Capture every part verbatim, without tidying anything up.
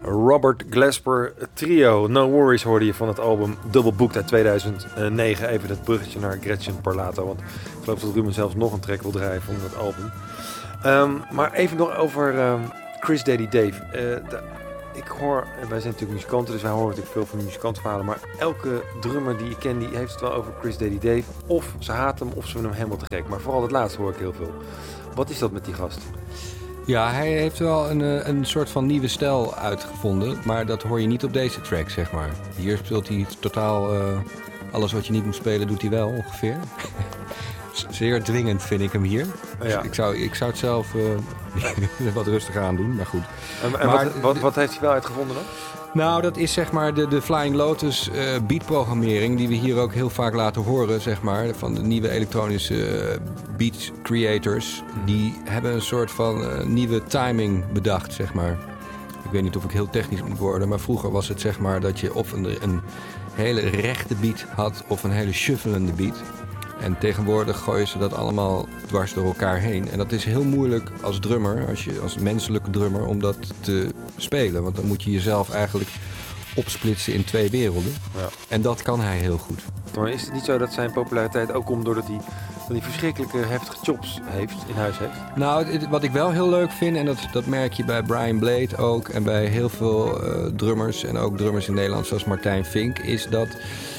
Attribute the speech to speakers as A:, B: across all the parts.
A: Robert Glasper Trio. No Worries hoorde je van het album Double Booked uit tweeduizend negen. Even dat bruggetje naar Gretchen Parlato. Want ik geloof dat Ruben zelfs nog een track wil draaien van dat album. Um, maar even nog over um, Chris Daddy Dave. Uh, de, ik hoor, wij zijn natuurlijk muzikanten, dus wij horen natuurlijk veel van muzikantenverhalen. Maar elke drummer die ik ken, die heeft het wel over Chris Daddy Dave. Of ze haten hem, of ze vinden hem helemaal te gek. Maar vooral het laatste hoor ik heel veel. Wat is dat met die gast?
B: Ja, hij heeft wel een, een soort van nieuwe stijl uitgevonden. Maar dat hoor je niet op deze track, zeg maar. Hier speelt hij totaal... Uh, alles wat je niet moet spelen, doet hij wel ongeveer. Zeer dwingend vind ik hem hier. Ja. Ik, zou, ik zou het zelf uh, wat rustiger aan doen, maar goed.
A: En, en maar, wat, wat, wat heeft hij wel uitgevonden dan?
B: Nou, dat is zeg maar de, de Flying Lotus uh, beatprogrammering... die we hier ook heel vaak laten horen, zeg maar... van de nieuwe elektronische uh, beat creators. Die hebben een soort van uh, nieuwe timing bedacht, zeg maar. Ik weet niet of ik heel technisch moet worden... maar vroeger was het zeg maar dat je of een, een hele rechte beat had... of een hele shufflende beat... En tegenwoordig gooien ze dat allemaal dwars door elkaar heen. En dat is heel moeilijk als drummer, als, je, als menselijke drummer, om dat te spelen. Want dan moet je jezelf eigenlijk opsplitsen in twee werelden. Ja. En dat kan hij heel goed.
A: Maar is het niet zo dat zijn populariteit ook komt doordat hij van die verschrikkelijke heftige chops heeft, in huis heeft?
B: Nou, het, wat ik wel heel leuk vind, en dat, dat merk je bij Brian Blade ook... en bij heel veel uh, drummers, en ook drummers in Nederland zoals Martijn Vink... is dat...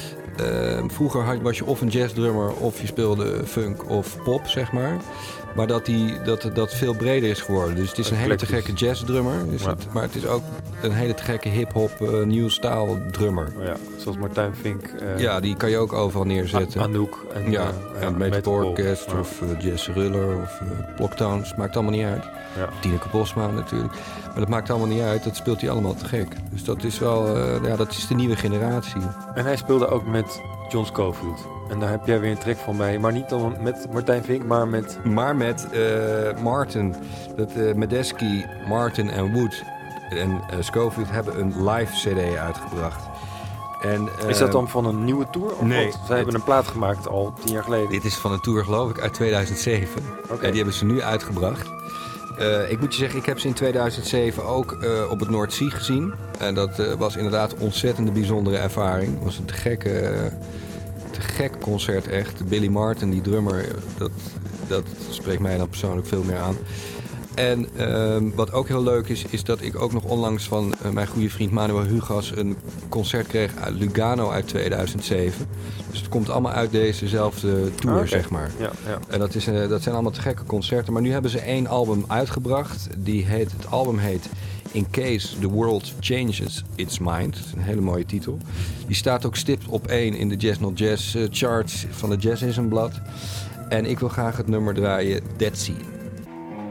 B: Uh, vroeger had, was je of een jazzdrummer of je speelde funk of pop, zeg maar. Maar dat die, dat, dat veel breder is geworden. Dus het is een hele te gekke jazzdrummer. Dus ja. het, maar het is ook een hele te gekke hip-hop, uh, new style drummer.
A: Ja, zoals Martijn Vink. Uh,
B: ja, die kan je ook overal neerzetten.
A: Anouk. En,
B: ja,
A: uh,
B: en
A: ja,
B: Metal Orchest ja. of uh, Jazz Ruller of uh, Blocktones. Maakt allemaal niet uit. Ja. Tineke Bosma natuurlijk. Maar dat maakt allemaal niet uit. Dat speelt hij allemaal te gek. Dus dat is wel, uh, ja, dat is de nieuwe generatie.
A: En hij speelde ook met John Scofield. En daar heb jij weer een track van bij. Maar niet dan met Martijn Vink, maar met...
B: Maar met uh, Martin. Dat uh, Medeski, Martin en Wood en uh, Scofield hebben een live cd uitgebracht. En, uh,
A: is dat dan van een nieuwe tour? Of
B: nee.
A: Wat? Zij hebben een plaat gemaakt al tien jaar geleden.
B: Dit is van een tour, geloof ik, uit tweeduizend zeven. Okay. En die hebben ze nu uitgebracht. Uh, ik moet je zeggen, ik heb ze in tweeduizend zeven ook uh, op het Noordzee gezien. En dat uh, was inderdaad een ontzettende bijzondere ervaring. Het was een te gekke... Uh, te gek concert echt. Billy Martin, die drummer, dat, dat spreekt mij dan persoonlijk veel meer aan. En uh, wat ook heel leuk is, is dat ik ook nog onlangs van uh, mijn goede vriend Manuel Hugas een concert kreeg uit Lugano uit tweeduizend zeven. Dus het komt allemaal uit dezezelfde tour, oh, okay. zeg maar. Ja, ja. En dat, is, uh, dat zijn allemaal te gekke concerten. Maar nu hebben ze één album uitgebracht. Die heet, het album heet In Case the World Changes Its Mind. Dat is een hele mooie titel. Die staat ook stipt op één in de Jazz Not Jazz uh, charts van de Jazzism blad. En ik wil graag het nummer draaien, Dead Sea.